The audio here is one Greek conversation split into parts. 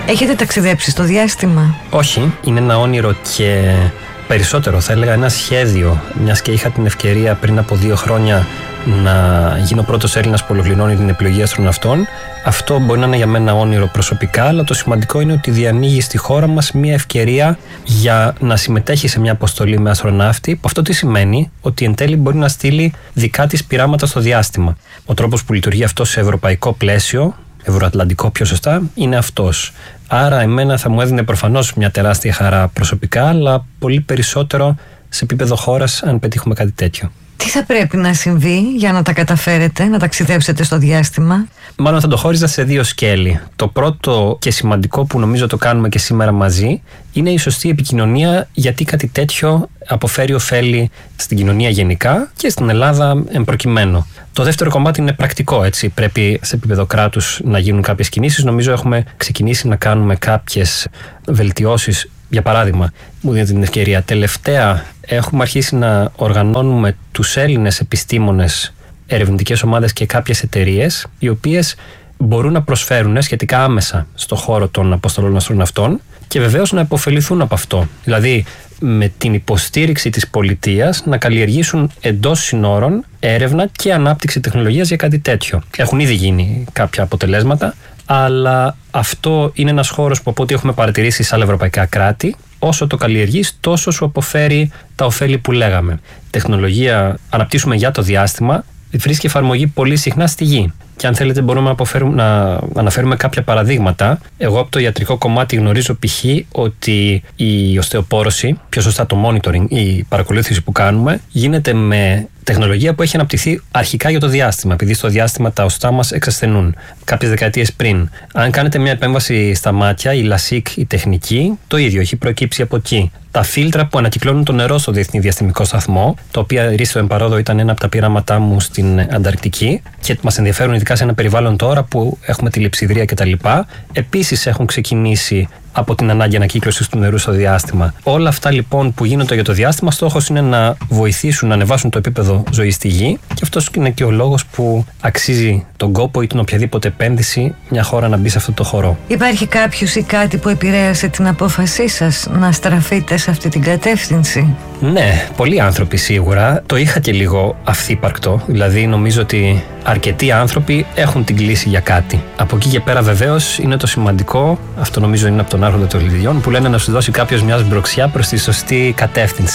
Έχετε ταξιδέψει στο διάστημα? Όχι, είναι ένα όνειρο και περισσότερο θα έλεγα ένα σχέδιο, μιας και είχα την ευκαιρία πριν από 2 χρόνια να γίνω πρώτος Έλληνας που ολοκληρώνει την επιλογή αστροναυτών. Αυτό μπορεί να είναι για μένα όνειρο προσωπικά, αλλά το σημαντικό είναι ότι διανοίγει στη χώρα μας μια ευκαιρία για να συμμετέχει σε μια αποστολή με αστροναύτη. Αυτό τι σημαίνει? Ότι εν τέλει μπορεί να στείλει δικά της πειράματα στο διάστημα. Ο τρόπος που λειτουργεί αυτό σε ευρωπαϊκό πλαίσιο, ευρωατλαντικό πιο σωστά, είναι αυτός. Άρα εμένα θα μου έδινε προφανώς μια τεράστια χαρά προσωπικά, αλλά πολύ περισσότερο σε επίπεδο χώρας αν πετύχουμε κάτι τέτοιο. Τι θα πρέπει να συμβεί για να τα καταφέρετε, να ταξιδέψετε στο διάστημα? Μάλλον θα το χώριζα σε 2 σκέλη. Το πρώτο και σημαντικό που νομίζω το κάνουμε και σήμερα μαζί είναι η σωστή επικοινωνία, γιατί κάτι τέτοιο αποφέρει ωφέλη στην κοινωνία γενικά και στην Ελλάδα εμπροκειμένου. Το δεύτερο κομμάτι είναι πρακτικό, έτσι. Πρέπει σε επίπεδο κράτους να γίνουν κάποιες κινήσεις. Νομίζω έχουμε ξεκινήσει να κάνουμε κάποιες βελτιώσεις. Για παράδειγμα, μου δίνετε την ευκαιρία, τελευταία έχουμε αρχίσει να οργανώνουμε τους Έλληνες επιστήμονες, ερευνητικές ομάδες και κάποιες εταιρείες, οι οποίες μπορούν να προσφέρουν σχετικά άμεσα στο χώρο των αποστολών αστροναυτών και βεβαίως να υποφεληθούν από αυτό. Δηλαδή, με την υποστήριξη της πολιτείας να καλλιεργήσουν εντός συνόρων έρευνα και ανάπτυξη τεχνολογίας για κάτι τέτοιο. Έχουν ήδη γίνει κάποια αποτελέσματα, αλλά αυτό είναι ένας χώρος που από ό,τι έχουμε παρατηρήσει σε άλλα ευρωπαϊκά κράτη, όσο το καλλιεργείς τόσο σου αποφέρει τα ωφέλη που λέγαμε. Τεχνολογία αναπτύσσουμε για το διάστημα, βρίσκει εφαρμογή πολύ συχνά στη γη. Και αν θέλετε μπορούμε να αναφέρουμε κάποια παραδείγματα. Εγώ από το ιατρικό κομμάτι γνωρίζω π.χ. ότι η οστεοπόρωση, πιο σωστά το monitoring, η παρακολούθηση που κάνουμε, γίνεται με τεχνολογία που έχει αναπτυχθεί αρχικά για το διάστημα, επειδή στο διάστημα τα οστά μας εξασθενούν κάποιες δεκαετίες πριν. Αν κάνετε μια επέμβαση στα μάτια, η LASIK, η τεχνική, το ίδιο, έχει προκύψει από εκεί. Τα φίλτρα που ανακυκλώνουν το νερό στο Διεθνή Διαστημικό Σταθμό, το οποίο ρίστο εμπαρόδο ήταν ένα από τα πειράματά μου στην Ανταρκτική και μας ενδιαφέρουν ειδικά σε ένα περιβάλλον τώρα που έχουμε τη λειψιδρία κτλ. Επίσης έχουν ξεκινήσει από την ανάγκη ανακύκλωσης του νερού στο διάστημα. Όλα αυτά λοιπόν που γίνονται για το διάστημα, στόχος είναι να βοηθήσουν να ανεβάσουν το επίπεδο ζωής στη γη, και αυτός είναι και ο λόγος που αξίζει τον κόπο ή την οποιαδήποτε επένδυση μια χώρα να μπει σε αυτό το χώρο. Υπάρχει κάποιος ή κάτι που επηρέασε την απόφασή σας να στραφείτε σε αυτή την κατεύθυνση? Ναι, πολλοί άνθρωποι σίγουρα. Το είχα και λίγο αυθύπαρκτο. Δηλαδή νομίζω ότι αρκετοί άνθρωποι έχουν την κλίση για κάτι. Από εκεί και πέρα βεβαίως είναι το σημαντικό, αυτό νομίζω είναι από τον Άρχοντα των Λιδιών, που λένε να σου δώσει κάποιος μια σμπροξιά προς τη σωστή κατεύθυνση.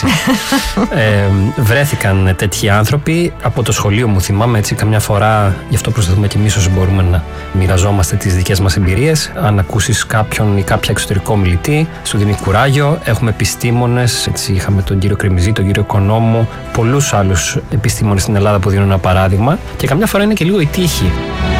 Βρέθηκαν τέτοιοι άνθρωποι από το σχολείο μου, θυμάμαι, έτσι καμιά φορά, γι' αυτό προσπαθούμε και εμείς όσο μπορούμε να μοιραζόμαστε τις δικές μας εμπειρίες. Αν ακούσεις κάποιον ή κάποια εξωτερικό μιλητή, σου δίνει κουράγιο. Έχουμε επιστήμονες, έτσι είχαμε τον κύριο Κρεμιζή, τον κύριο Οικονόμου, πολλούς άλλους επιστήμονες στην Ελλάδα που δίνουν ένα παράδειγμα, και καμιά φορά είναι και λίγο η τύχη.